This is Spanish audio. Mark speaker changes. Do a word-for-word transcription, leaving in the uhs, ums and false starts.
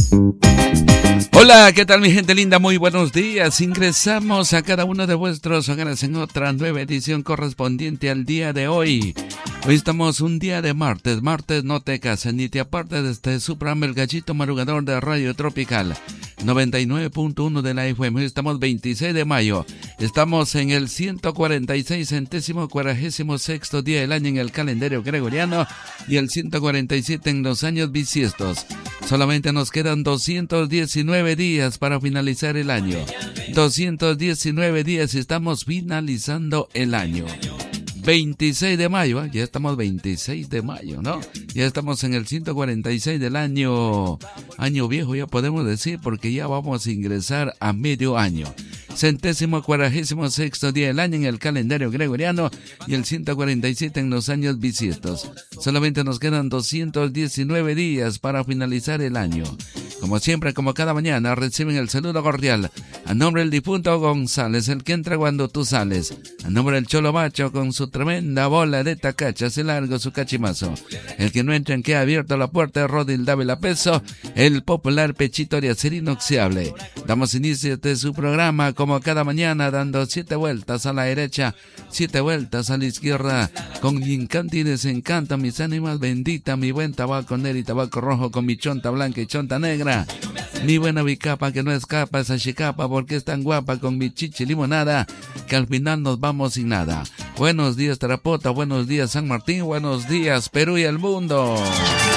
Speaker 1: Hola, ¿qué tal mi gente linda? Muy buenos días. Ingresamos a cada uno de vuestros hogares en otra nueva edición correspondiente al día de hoy. Hoy estamos un día de martes. Martes no te cases ni te apartes de este su programa El Gallito Madrugador de Radio Tropical noventa y nueve punto uno de la F M. Hoy estamos veintiséis de mayo. Estamos en el ciento cuarenta y seis centésimo cuadragésimo sexto día del año en el calendario gregoriano y el ciento cuarenta y siete en los años bisiestos. Solamente nos quedan doscientos diecinueve días para finalizar el año. doscientos diecinueve días y estamos finalizando el año. veintiséis de mayo, ¿eh? Ya estamos veintiséis de mayo, ¿no? Ya estamos en el ciento cuarenta y seis del año, año viejo, ya podemos decir, porque ya vamos a ingresar a medio año. Centésimo cuadragésimo sexto día del año en el calendario gregoriano y el ciento cuarenta y siete en los años bisiestos. Solamente nos quedan doscientos diecinueve días para finalizar el año. Como siempre, como cada mañana, reciben el saludo cordial a nombre del difunto González, el que entra cuando tú sales. A nombre del Cholo Macho con su tremenda bola de tacachas y largo su cachimazo. El que no entra en que ha abierto la puerta de Rodil Dávila Peso, el popular pechito de acero inoxidable. Damos inicio a su programa como cada mañana, dando siete vueltas a la derecha, siete vueltas a la izquierda, con mi encanto y desencanto, mis ánimas bendita, mi buen tabaco negro y tabaco rojo con mi chonta blanca y chonta negra. Mi buena bicapa que no escapa esa chicapa porque es tan guapa con mi chichi limonada que al final nos vamos sin nada. Buenos días Tarapota, buenos días San Martín, buenos días Perú y el mundo.